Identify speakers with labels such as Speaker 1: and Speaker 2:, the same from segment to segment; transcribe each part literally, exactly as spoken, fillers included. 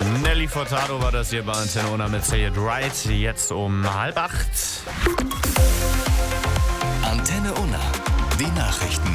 Speaker 1: Nelly Furtado war das hier bei Antenne Unna mit Say It Right. Jetzt um halb acht.
Speaker 2: Antenne Unna, die Nachrichten.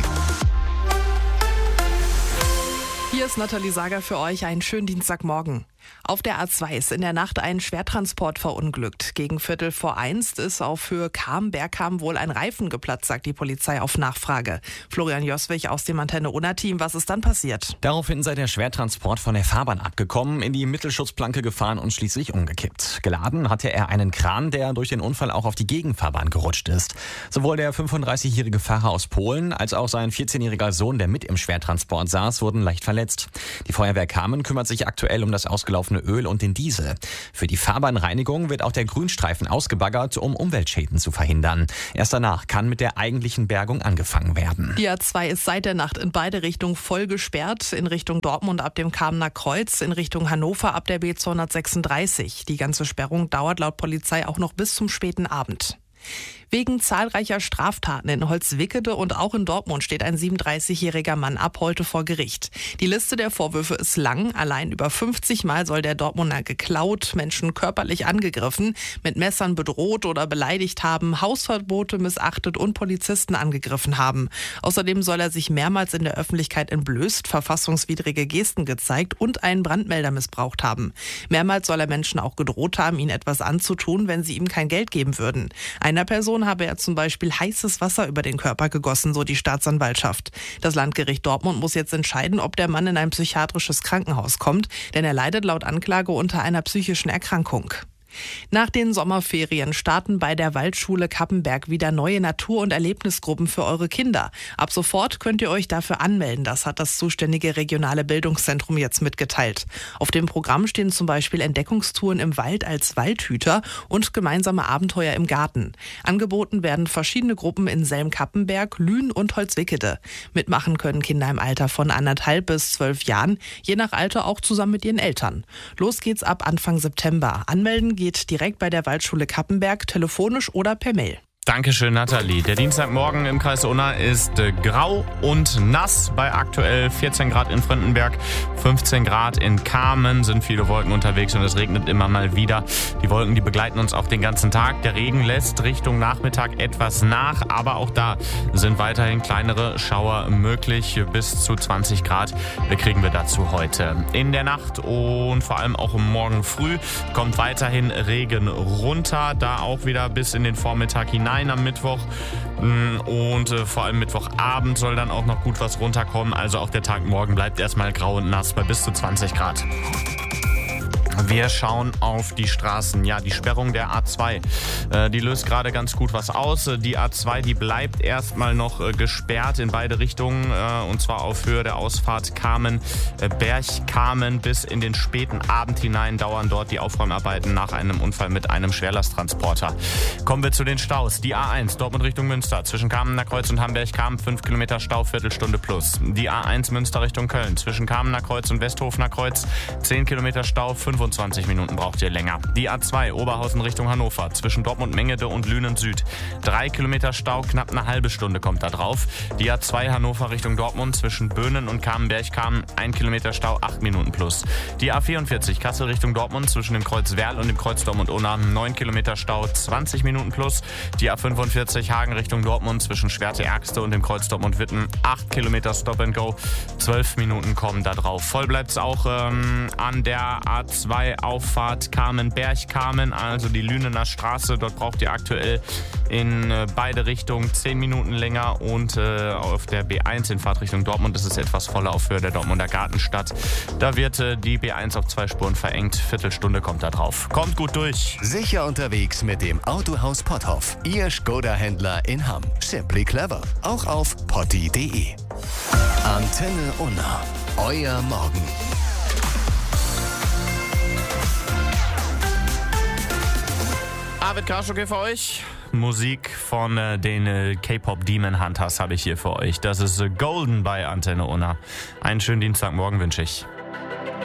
Speaker 3: Hier ist Nathalie Sager für euch. Einen schönen Dienstagmorgen. Auf der A zwei ist in der Nacht ein Schwertransport verunglückt. Gegen Viertel vor eins ist auf Höhe Cham-Bergcham wohl ein Reifen geplatzt, sagt die Polizei auf Nachfrage. Florian Joswig aus dem Antenne Unna-Team, was ist dann passiert?
Speaker 4: Daraufhin sei der Schwertransport von der Fahrbahn abgekommen, in die Mittelschutzplanke gefahren und schließlich umgekippt. Geladen hatte er einen Kran, der durch den Unfall auch auf die Gegenfahrbahn gerutscht ist. Sowohl der fünfunddreißigjährige Fahrer aus Polen als auch sein vierzehnjähriger Sohn, der mit im Schwertransport saß, wurden leicht verletzt. Die Feuerwehr Kamen kümmert sich aktuell um das ausgelaufene Öl und den Diesel. Für die Fahrbahnreinigung wird auch der Grünstreifen ausgebaggert, um Umweltschäden zu verhindern. Erst danach kann mit der eigentlichen Bergung angefangen werden.
Speaker 3: Die A zwei ist seit der Nacht in beide Richtungen voll gesperrt. In Richtung Dortmund ab dem Kamener Kreuz, in Richtung Hannover ab der B zweihundertsechsunddreißig. Die ganze Sperrung dauert laut Polizei auch noch bis zum späten Abend. Wegen zahlreicher Straftaten in Holzwickede und auch in Dortmund steht ein siebenunddreißigjähriger Mann ab heute vor Gericht. Die Liste der Vorwürfe ist lang. Allein über fünfzig Mal soll der Dortmunder geklaut, Menschen körperlich angegriffen, mit Messern bedroht oder beleidigt haben, Hausverbote missachtet und Polizisten angegriffen haben. Außerdem soll er sich mehrmals in der Öffentlichkeit entblößt, verfassungswidrige Gesten gezeigt und einen Brandmelder missbraucht haben. Mehrmals soll er Menschen auch gedroht haben, ihnen etwas anzutun, wenn sie ihm kein Geld geben würden. Einer Person habe er zum Beispiel heißes Wasser über den Körper gegossen, so die Staatsanwaltschaft. Das Landgericht Dortmund muss jetzt entscheiden, ob der Mann in ein psychiatrisches Krankenhaus kommt, denn er leidet laut Anklage unter einer psychischen Erkrankung. Nach den Sommerferien starten bei der Waldschule Cappenberg wieder neue Natur- und Erlebnisgruppen für eure Kinder. Ab sofort könnt ihr euch dafür anmelden, das hat das zuständige regionale Bildungszentrum jetzt mitgeteilt. Auf dem Programm stehen zum Beispiel Entdeckungstouren im Wald als Waldhüter und gemeinsame Abenteuer im Garten. Angeboten werden verschiedene Gruppen in Selm-Cappenberg, Lünen und Holzwickede. Mitmachen können Kinder im Alter von anderthalb bis zwölf Jahren, je nach Alter auch zusammen mit ihren Eltern. Los geht's ab Anfang September. Anmelden geht direkt bei der Waldschule Cappenberg, telefonisch oder per Mail.
Speaker 1: Dankeschön, Nathalie. Der Dienstagmorgen im Kreis Unna ist äh, grau und nass bei aktuell vierzehn Grad in Frindenberg, fünfzehn Grad in Kamen, sind viele Wolken unterwegs und es regnet immer mal wieder. Die Wolken, die begleiten uns auch den ganzen Tag. Der Regen lässt Richtung Nachmittag etwas nach, aber auch da sind weiterhin kleinere Schauer möglich. Bis zu zwanzig Grad kriegen wir dazu heute. In der Nacht und vor allem auch morgen früh kommt weiterhin Regen runter, da auch wieder bis in den Vormittag hinein. Am Mittwoch und äh, vor allem Mittwochabend soll dann auch noch gut was runterkommen. Also auch der Tag morgen bleibt erstmal grau und nass bei bis zu zwanzig Grad. Wir schauen auf die Straßen. Ja, die Sperrung der A zwei, äh, die löst gerade ganz gut was aus. Die A zwei, die bleibt erstmal noch äh, gesperrt in beide Richtungen. Äh, und zwar auf Höhe der Ausfahrt Kamen, äh, Berg-Kamen bis in den späten Abend hinein dauern dort die Aufräumarbeiten nach einem Unfall mit einem Schwerlasttransporter. Kommen wir zu den Staus. Die A eins, Dortmund Richtung Münster. Zwischen Kamener Kreuz und Hamberg-Kamen fünf Kilometer Stau, Viertelstunde plus. Die A eins Münster Richtung Köln. Zwischen Kamener Kreuz und Westhofener Kreuz zehn Kilometer Stau, fünfundzwanzig Minuten braucht ihr länger. Die A zwei Oberhausen Richtung Hannover. Zwischen Dortmund Mengede und Lünen Süd. Drei Kilometer Stau, knapp eine halbe Stunde kommt da drauf. Die A zwei Hannover Richtung Dortmund. Zwischen Böhnen und Kamenberg-Kamen ein Kilometer Stau, acht Minuten plus. Die A vierundvierzig Kassel Richtung Dortmund. Zwischen dem Kreuz Werl und dem Kreuz Dortmund-Unna neun Kilometer Stau, zwanzig Minuten plus. Die A fünfundvierzig Hagen Richtung Dortmund. Zwischen Schwerte-Ergste und dem Kreuz Dortmund-Witten acht Kilometer Stop and Go, zwölf Minuten kommen da drauf. Voll bleibt es auch ähm, an der A zwei Auffahrt Kamen-Berg-Kamen, also die Lünener Straße. Dort braucht ihr aktuell in äh, beide Richtungen zehn Minuten länger und äh, auf der B eins in Fahrtrichtung Dortmund ist es etwas voller auf Höhe der Dortmunder Gartenstadt. Da wird äh, die B eins auf zwei Spuren verengt. Viertelstunde kommt da drauf. Kommt gut durch.
Speaker 2: Sicher unterwegs mit dem Autohaus Potthoff. Ihr Skoda-Händler in Hamm. Simply clever. Auch auf potti punkt de. Antenne Unna. Euer Morgen.
Speaker 1: Arvid Karschuk für euch. Musik von äh, den äh, K-Pop Demon Hunters habe ich hier für euch. Das ist äh, Golden bei Antenne Unna. Einen schönen Dienstagmorgen wünsche ich.